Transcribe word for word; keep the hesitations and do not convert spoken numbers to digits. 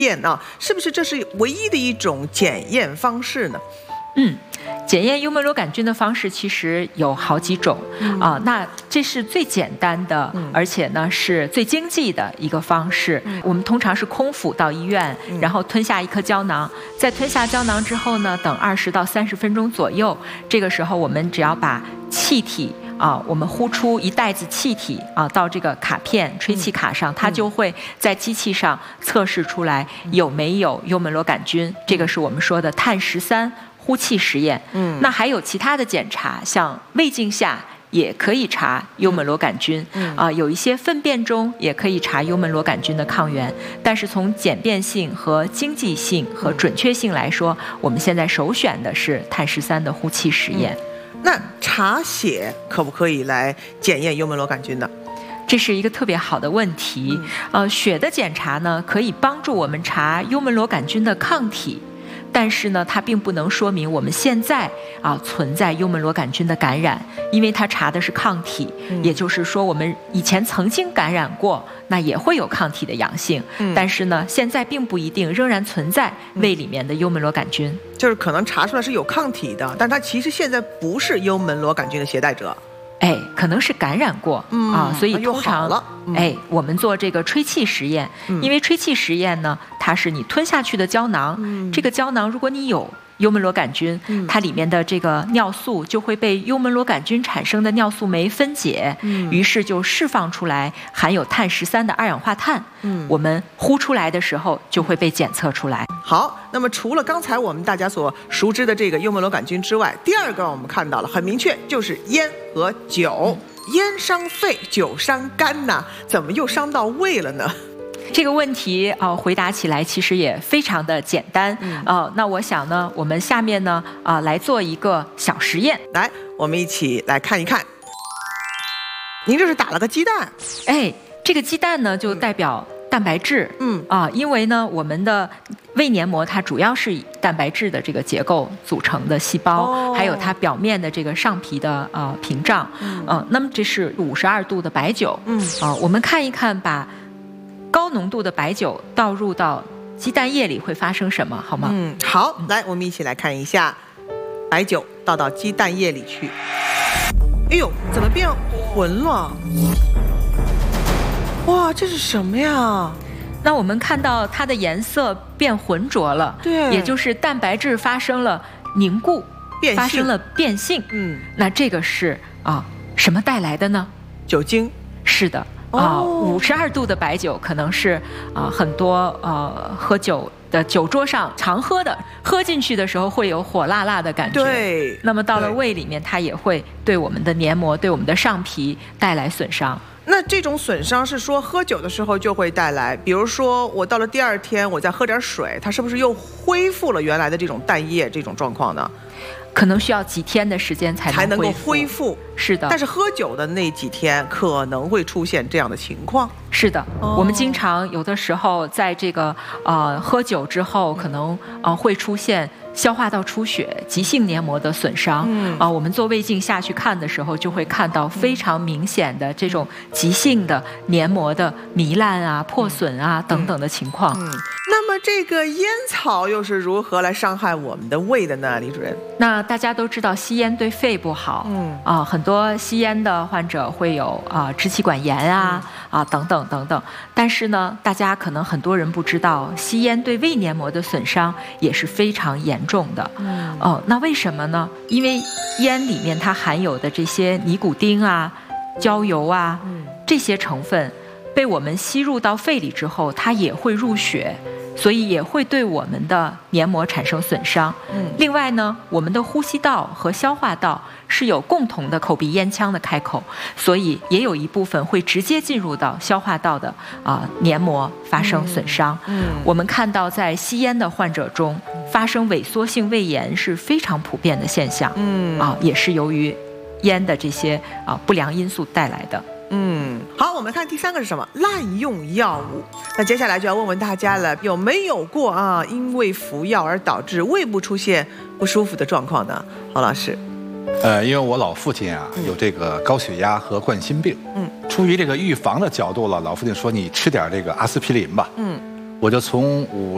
验啊，是不是这是唯一的一种检验方式呢？ 嗯。检验幽门螺杆菌的方式其实有好几种啊、呃，那这是最简单的，而且呢是最经济的一个方式。我们通常是空腹到医院，然后吞下一颗胶囊，在吞下胶囊之后呢，等二十到三十分钟左右，这个时候我们只要把气体啊，我们呼出一袋子气体啊到这个卡片吹气卡上，它就会在机器上测试出来有没有幽门螺杆菌，这个是我们说的碳十三。呼气实验，嗯，那还有其他的检查，像胃镜下也可以查幽门螺杆菌，嗯啊、呃，有一些粪便中也可以查幽门螺杆菌的抗原，但是从简便性和经济性和准确性来说，我们现在首选的是碳十三的呼气实验。 嗯、那查血可不可以来检验幽门螺杆菌呢？ 这是一个特别好的问题。呃，血的检查呢，可以帮助我们查幽门螺杆菌的抗体。但是呢，它并不能说明我们现在啊存在幽门螺杆菌的感染，因为它查的是抗体，嗯、也就是说我们以前曾经感染过，那也会有抗体的阳性。嗯、但是呢，现在并不一定仍然存在胃里面的幽门螺杆菌， 就是可能查出来是有抗体的，但它其实现在不是幽门螺杆菌的携带者。 哎，可能是感染过、嗯、啊，所以通常、 嗯、 哎，我们做这个吹气实验、嗯，因为吹气实验呢，它是你吞下去的胶囊，嗯、这个胶囊如果你有幽门螺杆菌、嗯，它里面的这个尿素就会被幽门螺杆菌产生的尿素酶分解，嗯、于是就释放出来含有碳十三的二氧化碳，嗯、我们呼出来的时候就会被检测出来。 好，那么除了刚才我们大家所熟知的这个幽门螺杆菌之外，第二个我们看到了很明确，就是烟和酒。嗯、烟伤肺，酒伤肝呐，怎么又伤到胃了呢？ 这个问题啊、呃，回答起来其实也非常的简单。嗯、呃，那我想呢，我们下面呢啊、呃、来做一个小实验。 来，我们一起来看一看。您这是打了个鸡蛋？ 哎，这个鸡蛋呢就代表蛋白质。嗯啊、呃，因为呢我们的胃黏膜它主要是以蛋白质的这个结构组成的细胞，哦、还有它表面的这个上皮的呃屏障。嗯、呃，那么这是五十二度的白酒。嗯啊、呃，我们看一看把高浓度的白酒倒入到鸡蛋液里会发生什么，好吗？ 嗯，好，来，我们一起来看一下，白酒倒到鸡蛋液里去。哎呦，怎么变浑了？哇，这是什么呀？ 那我们看到它的颜色变浑浊了，对，也就是蛋白质发生了凝固， 变性发生了变性。嗯，那这个是啊什么带来的呢？ 酒精。 是的。啊，五十二度的白酒可能是啊很多呃喝酒的酒桌上常喝的，喝进去的时候会有火辣辣的感觉。 对， 那么到了胃里面，它也会对我们的黏膜、对我们的上皮带来损伤。 那这种损伤是说喝酒的时候就会带来，比如说我到了第二天，我再喝点水，它是不是又恢复了原来的这种蛋液这种状况呢？ 可能需要几天的时间才能才能够恢复。 是的， 但是喝酒的那几天可能会出现这样的情况。 是的，哦、我们经常有的时候在这个呃喝酒之后，可能呃会出现消化道出血、急性黏膜的损伤。嗯啊、呃，我们做胃镜下去看的时候，就会看到非常明显的这种急性的黏膜的糜烂啊、破损啊、嗯、等等的情况。嗯， 那么这个烟草又是如何来伤害我们的胃的呢，李主任？ 那大家都知道吸烟对肺不好。嗯啊、呃，很多吸烟的患者会有啊、呃、支气管炎啊、嗯、啊等等等等。但是呢，大家可能很多人不知道，吸烟对胃黏膜的损伤也是非常严重的。嗯哦、呃，那为什么呢？因为烟里面它含有的这些尼古丁啊、焦油啊、嗯、这些成分被我们吸入到肺里之后，它也会入血。所以也会对我们的黏膜产生损伤。嗯，另外呢，我们的呼吸道和消化道是有共同的口鼻咽腔的开口，所以也有一部分会直接进入到消化道的啊、呃、黏膜发生损伤。嗯，嗯我们看到在吸烟的患者中，发生萎缩性胃炎是非常普遍的现象。嗯，啊，也是由于烟的这些啊、呃、不良因素带来的。 嗯，好，我们看第三个是什么？滥用药物。那接下来就要问问大家了，有没有过啊，因为服药而导致胃部出现不舒服的状况呢？郝老师。 呃，因为我老父亲啊有这个高血压和冠心病，嗯，出于这个预防的角度了，老父亲说你吃点这个阿司匹林吧，嗯，我就从五